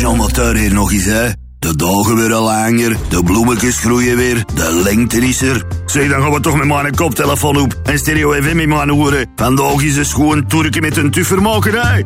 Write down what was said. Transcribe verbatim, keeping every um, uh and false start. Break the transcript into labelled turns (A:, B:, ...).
A: amateur hier nog eens, hè. De dagen worden langer, de bloemetjes groeien weer, de lengte is er. Zeg, dan gaan we toch met mijn koptelefoon op en Stereo F M in mijn oren. Vandaag is een schoon Turken met een tuffermakerij.